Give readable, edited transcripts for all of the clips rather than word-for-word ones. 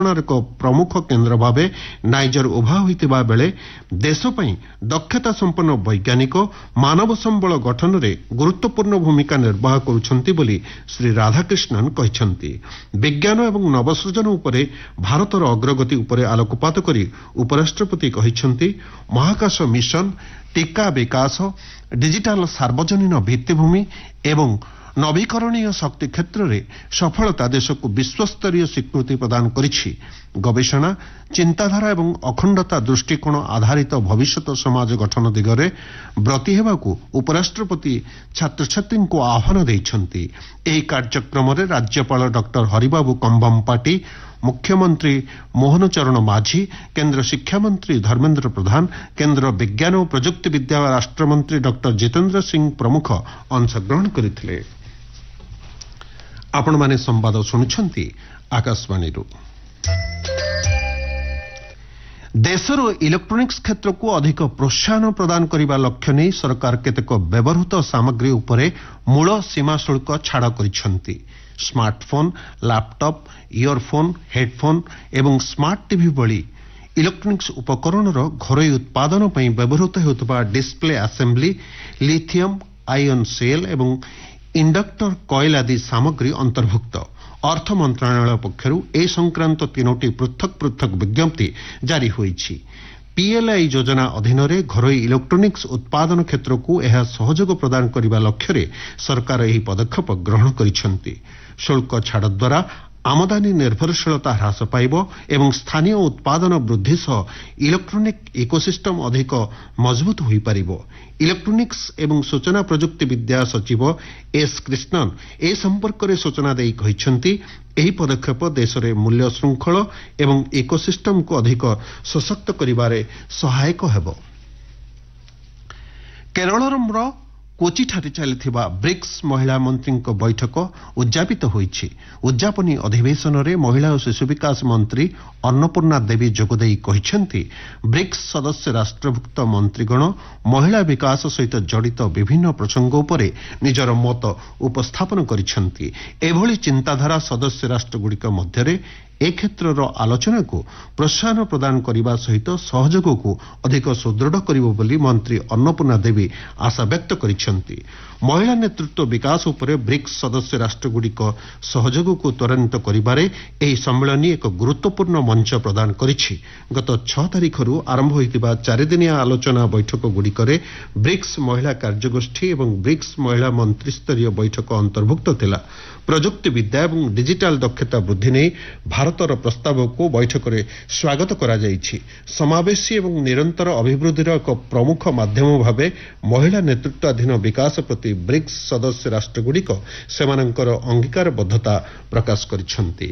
ଏକ ପ୍ରମୁଖ କେନ୍ଦ୍ର ଭାବେ ନାଇଜର ଉଭା ହୋଇଥିବା ବେଳେ ଦେଶ ପାଇଁ ଦକ୍ଷତା ସମ୍ପନ୍ନ ବୈଜ୍ଞାନିକ ମାନବ ସମ୍ବଳ ଗଠନରେ ଗୁରୁତ୍ୱପୂର୍ଣ୍ଣ ଭୂମିକା ନିର୍ବାହ କରୁଛନ୍ତି ବୋଲି ଶ୍ରୀ ରାଧାକ୍ରିଷ୍ଣନ କହିଛନ୍ତି। ବିଜ୍ଞାନ ଏବଂ ନବସୃଜନ ଉପରେ ଭାରତର ଅଗ୍ରଗତି ଉପରେ ଆଲୋକପାତ କରି ଉପରାଷ୍ଟ୍ରପତି କହିଛନ୍ତି, ମହାକାଶ ମିଶନ, ଟିକା ବିକାଶ, ଡିଜିଟାଲ ସାର୍ବଜନୀନ ଭିତ୍ତିଭୂମି ଏବଂ ନବୀକରଣୀୟ ଶକ୍ତି କ୍ଷେତ୍ରରେ ସଫଳତା ଦେଶକୁ ବିଶ୍ୱସ୍ତରୀୟ ସ୍ୱୀକୃତି ପ୍ରଦାନ କରିଛି। ଗବେଷଣା, ଚିନ୍ତାଧାରା ଏବଂ ଅଖଣ୍ଡତା ଦୃଷ୍ଟିକୋଣ ଆଧାରିତ ଭବିଷ୍ୟତ ସମାଜ ଗଠନ ଦିଗରେ ବ୍ରତୀ ହେବାକୁ ଉପରାଷ୍ଟ୍ରପତି ଛାତ୍ରଛାତ୍ରୀଙ୍କୁ ଆହ୍ୱାନ ଦେଇଛନ୍ତି। ଏହି କାର୍ଯ୍ୟକ୍ରମରେ ରାଜ୍ୟପାଳ ଡକ୍ଟର ହରିବାବୁ କମ୍ଭମପାଟି, ମୁଖ୍ୟମନ୍ତ୍ରୀ ମୋହନ ଚରଣ ମାଝୀ, କେନ୍ଦ୍ର ଶିକ୍ଷାମନ୍ତ୍ରୀ ଧର୍ମେନ୍ଦ୍ର ପ୍ରଧାନ, କେନ୍ଦ୍ର ବିଜ୍ଞାନ ଓ ପ୍ରଯୁକ୍ତି ବିଦ୍ୟା ରାଷ୍ଟ୍ରମନ୍ତ୍ରୀ ଡକ୍ଟର ଜିତେନ୍ଦ୍ର ସିଂ ପ୍ରମୁଖ ଅଂଶଗ୍ରହଣ କରିଥିଲେ। ଆପଣମାନେ ସମ୍ବାଦ ଶୁଣୁଛନ୍ତି ଆକାଶବାଣୀରୁ। ଦେଶର ଇଲେକ୍ଟ୍ରୋନିକ୍ସ କ୍ଷେତ୍ରକୁ ଅଧିକ ପ୍ରୋତ୍ସାହନ ପ୍ରଦାନ କରିବା ଲକ୍ଷ୍ୟ ନେଇ ସରକାର କେତେକ ବ୍ୟବହୃତ ସାମଗ୍ରୀ ଉପରେ ମୂଳ ସୀମା ଶୁଳ୍କ ଛାଡ଼ କରିଛନ୍ତି। ସ୍ମାର୍ଟଫୋନ୍, ଲ୍ୟାପଟପ୍, ଇୟରଫୋନ୍, ହେଡଫୋନ୍ ଏବଂ ସ୍ମାର୍ଟ ଟିଭି ଭଳି ଇଲେକ୍ଟ୍ରୋନିକ୍ସ ଉପକରଣର ଘରୋଇ ଉତ୍ପାଦନ ପାଇଁ ବ୍ୟବହୃତ ହେଉଥିବା ଡିସ୍ପ୍ଲେ ଆସେମ୍ବଲି, ଲିଥିୟମ୍ ଆୟନ୍ ସେଲ୍ ଏବଂ ଇଣ୍ଡକ୍ଟର କଏଲ୍ ଆଦି ସାମଗ୍ରୀ ଅନ୍ତର୍ଭୁକ୍ତ। ଅର୍ଥ ମନ୍ତ୍ରଣାଳୟ ପକ୍ଷରୁ ଏ ସଂକ୍ରାନ୍ତ 3ଟି ପୃଥକ ପୃଥକ ବିଜ୍ଞପ୍ତି ଜାରି ହୋଇଛି। ପିଏଲ୍ଆଇ ଯୋଜନା ଅଧୀନରେ ଘରୋଇ ଇଲେକ୍ଟ୍ରୋନିକ୍ସ ଉତ୍ପାଦନ କ୍ଷେତ୍ରକୁ ଏହା ସହଯୋଗ ପ୍ରଦାନ କରିବା ଲକ୍ଷ୍ୟରେ ସରକାର ଏହି ପଦକ୍ଷେପ ଗ୍ରହଣ କରିଛନ୍ତି। ଶୁଳ୍କ ଛାଡ଼ ଦ୍ୱାରା ଆମଦାନୀ ନିର୍ଭରଶୀଳତା ହ୍ରାସ ପାଇବ ଏବଂ ସ୍ଥାନୀୟ ଉତ୍ପାଦନ ବୃଦ୍ଧି ସହ ଇଲେକ୍ଟ୍ରୋନିକ୍ ଇକୋସିଷ୍ଟମ ଅଧିକ ମଜବୁତ ହୋଇପାରିବ। ଇଲେକ୍ଟ୍ରୋନିକ୍ସ ଏବଂ ସୂଚନା ପ୍ରଯୁକ୍ତି ବିଦ୍ୟା ସଚିବ ଏସ୍ କ୍ରିଷ୍ଣନ ଏ ସମ୍ପର୍କରେ ସୂଚନା ଦେଇ କହିଛନ୍ତି, ଏହି ପଦକ୍ଷେପ ଦେଶରେ ମୂଲ୍ୟ ଶୃଙ୍ଖଳ ଏବଂ ଇକୋସିଷ୍ଟମକୁ ଅଧିକ ସଶକ୍ତ କରିବାରେ ସହାୟକ ହେବ। କେରଳର କୋଚିଠାରେ ଚାଲିଥିବା ବ୍ରିକ୍ସ ମହିଳା ମନ୍ତ୍ରୀଙ୍କ ବୈଠକ ଉଦ୍ଯାପିତ ହୋଇଛି। ଉଦ୍ଯାପନୀ ଅଧିବେଶନରେ ମହିଳା ଓ ଶିଶୁ ବିକାଶ ମନ୍ତ୍ରୀ ଅନ୍ନପୂର୍ଣ୍ଣା ଦେବୀ ଯୋଗଦେଇ କହିଛନ୍ତି, ବ୍ରିକ୍ସ ସଦସ୍ୟ ରାଷ୍ଟ୍ରଭୁକ୍ତ ମନ୍ତ୍ରୀଗଣ ମହିଳା ବିକାଶ ସହିତ ଜଡ଼ିତ ବିଭିନ୍ନ ପ୍ରସଙ୍ଗ ଉପରେ ନିଜର ମତ ଉପସ୍ଥାପନ କରିଛନ୍ତି। ଏଭଳି ଚିନ୍ତାଧାରା ସଦସ୍ୟ ରାଷ୍ଟ୍ରଗୁଡ଼ିକ ମଧ୍ୟରେ ଏ କ୍ଷେତ୍ରର ଆଲୋଚନାକୁ ପ୍ରୋତ୍ସାହନ ପ୍ରଦାନ କରିବା ସହିତ ସହଯୋଗକୁ ଅଧିକ ସୁଦୃଢ଼ କରିବ ବୋଲି ମନ୍ତ୍ରୀ ଅନ୍ନପୂର୍ଣ୍ଣା ଦେବୀ ଆଶାବ୍ୟକ୍ତ କରିଛନ୍ତି। ମହିଳା ନେତୃତ୍ୱ ବିକାଶ ଉପରେ ବ୍ରିକ୍ସ ସଦସ୍ୟ ରାଷ୍ଟ୍ରଗୁଡ଼ିକ ସହଯୋଗକୁ ତ୍ୱରାନ୍ୱିତ କରିବାରେ ଏହି ସମ୍ମିଳନୀ ଏକ ଗୁରୁତ୍ୱପୂର୍ଣ୍ଣ ମଞ୍ଚ ପ୍ରଦାନ କରିଛି। ଗତ 6 ତାରିଖରୁ ଆରମ୍ଭ ହୋଇଥିବା 4ଦିନିଆ ଆଲୋଚନା ବୈଠକଗୁଡ଼ିକରେ ବ୍ରିକ୍ସ ମହିଳା କାର୍ଯ୍ୟଗୋଷ୍ଠୀ ଏବଂ ବ୍ରିକ୍ସ ମହିଳା ମନ୍ତ୍ରୀସ୍ତରୀୟ ବୈଠକ ଅନ୍ତର୍ଭୁକ୍ତ ଥିଲା। ପ୍ରଯୁକ୍ତି ବିଦ୍ୟା ଏବଂ ଡିଜିଟାଲ ଦକ୍ଷତା ବୃଦ୍ଧି ନେଇ ଭାରତର ପ୍ରସ୍ତାବକୁ ବୈଠକରେ ସ୍ୱାଗତ କରାଯାଇଛି। ସମାବେଶୀ ଏବଂ ନିରନ୍ତର ଅଭିବୃଦ୍ଧିର ଏକ ପ୍ରମୁଖ ମାଧ୍ୟମ ଭାବେ ମହିଳା ନେତୃତ୍ୱାଧୀନ ବିକାଶ ପ୍ରତି ବ୍ରିକ୍ସ ସଦସ୍ୟ ରାଷ୍ଟ୍ରଗୁଡ଼ିକ ସେମାନଙ୍କର ଅଙ୍ଗୀକାରବଦ୍ଧତା ପ୍ରକାଶ କରିଛନ୍ତି।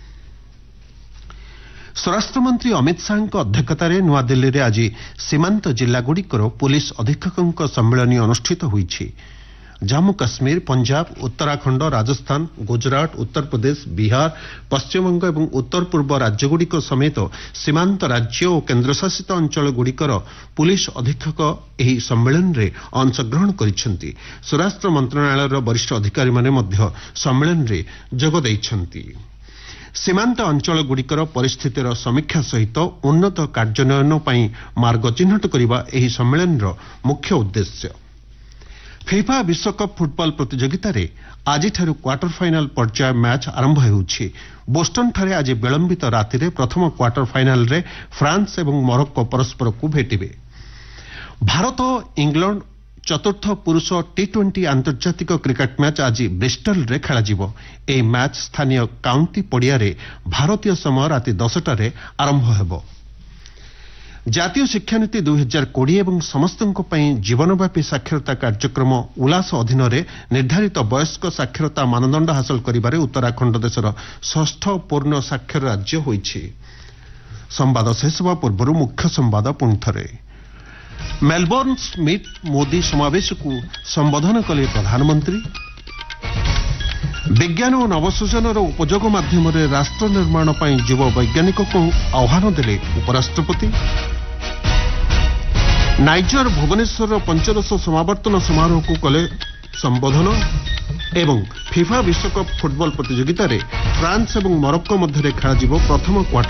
ସ୍ୱରାଷ୍ଟ୍ରମନ୍ତ୍ରୀ ଅମିତ ଶାହାଙ୍କ ଅଧ୍ୟକ୍ଷତାରେ ନୂଆଦିଲ୍ଲୀରେ ଆଜି ସୀମାନ୍ତ ଜିଲ୍ଲାଗୁଡ଼ିକର ପୁଲିସ ଅଧୀକ୍ଷକଙ୍କ ସମ୍ମିଳନୀ ଅନୁଷ୍ଠିତ ହୋଇଛି। ଜାମ୍ମୁ କାଶ୍ମୀର, ପଞ୍ଜାବ, ଉତ୍ତରାଖଣ୍ଡ, ରାଜସ୍ଥାନ, ଗୁଜରାଟ, ଉତ୍ତରପ୍ରଦେଶ, ବିହାର, ପଶ୍ଚିମବଙ୍ଗ ଏବଂ ଉତ୍ତର ପୂର୍ବ ରାଜ୍ୟଗୁଡ଼ିକ ସମେତ ସୀମାନ୍ତ ରାଜ୍ୟ ଓ କେନ୍ଦ୍ରଶାସିତ ଅଞ୍ଚଳଗୁଡ଼ିକର ପୁଲିସ ଅଧୀକ୍ଷକ ଏହି ସମ୍ମିଳନୀରେ ଅଂଶଗ୍ରହଣ କରିଛନ୍ତି। ସ୍ୱରାଷ୍ଟ୍ର ମନ୍ତ୍ରଣାଳୟର ବରିଷ୍ଠ ଅଧିକାରୀମାନେ ମଧ୍ୟ ସମ୍ମିଳନୀରେ ଯୋଗ ଦେଇଛନ୍ତି। ସୀମାନ୍ତ ଅଞ୍ଚଳଗୁଡ଼ିକର ପରିସ୍ଥିତିର ସମୀକ୍ଷା ସହିତ ଉନ୍ନତ କାର୍ଯ୍ୟାନ୍ୱୟନ ପାଇଁ ମାର୍ଗ ଚିହ୍ନଟ କରିବା ଏହି ସମ୍ମିଳନୀର ମୁଖ୍ୟ ଉଦ୍ଦେଶ୍ୟ। ଫିଫା ବିଶ୍ୱକପ୍ ଫୁଟବଲ ପ୍ରତିଯୋଗିତାରେ ଆଜିଠାରୁ କ୍ୱାର୍ଟର ଫାଇନାଲ ପର୍ଯ୍ୟାୟ ମ୍ୟାଚ୍ ଆରମ୍ଭ ହେଉଛି। ବୋଷ୍ଟନଠାରେ ଆଜି ବିଳମ୍ବିତ ରାତିରେ ପ୍ରଥମ କ୍ୱାର୍ଟର ଫାଇନାଲରେ ଫ୍ରାନ୍ସ ଏବଂ ମରକ୍କୋ ପରସ୍ପରକୁ ଭେଟିବେ। ଭାରତ ଇଂଲଣ୍ଡ ଚତୁର୍ଥ ପୁରୁଷ ଟି20 ଆନ୍ତର୍ଜାତିକ କ୍ରିକେଟ ମ୍ୟାଚ୍ ଆଜି ବ୍ରିଷ୍ଟଲରେ ଖେଳାଯିବ। ଏହି ମ୍ୟାଚ୍ ସ୍ଥାନୀୟ କାଉଣ୍ଟି ପଡ଼ିଆରେ ଭାରତୀୟ ସମୟ ରାତି 10ଟାରେ ଆରମ୍ଭ ହେବ। ଜାତୀୟ ଶିକ୍ଷାନୀତି 2020 ଏବଂ ସମସ୍ତଙ୍କ ପାଇଁ ଜୀବନବ୍ୟାପୀ ସାକ୍ଷରତା କାର୍ଯ୍ୟକ୍ରମ ଉଲ୍ଲାସ ଅଧୀନରେ ନିର୍ଦ୍ଧାରିତ ବୟସ୍କ ସାକ୍ଷରତା ମାନଦଣ୍ଡ ହାସଲ କରିବାରେ ଉତ୍ତରାଖଣ୍ଡ ଦେଶର 6ଠ ପୂର୍ଣ୍ଣ ସାକ୍ଷର ରାଜ୍ୟ ହୋଇଛି। ସମ୍ବାଦ ଶେଷ ହେବା ପୂର୍ବରୁ ମୁଖ୍ୟ ସମ୍ବାଦ ପୁଣିଥରେ। ମେଲବୋର୍ଣ୍ଣ ସ୍ମିଥ୍ ମୋଦି ସମାବେଶକୁ ସମ୍ବୋଧନ କଲେ ପ୍ରଧାନମନ୍ତ୍ରୀ। ବିଜ୍ଞାନ ଓ ନବସୃଜନର ଉପଯୋଗ ମାଧ୍ୟମରେ ରାଷ୍ଟ୍ର ନିର୍ମାଣ ପାଇଁ ଯୁବ ବୈଜ୍ଞାନିକଙ୍କୁ ଆହ୍ୱାନ ଦେଲେ ଉପରାଷ୍ଟ୍ରପତି। ନାଇଜର ଭୁବନେଶ୍ୱରର ପଞ୍ଚଦଶ ସମାବର୍ତ୍ତନ ସମାରୋହକୁ କଲେ संबोधन एवं फिफा विश्वकप फुटबॉल प्रतियोगितार फ्रांस और मोरक्को मध्य खेल प्रथम क्वार्टर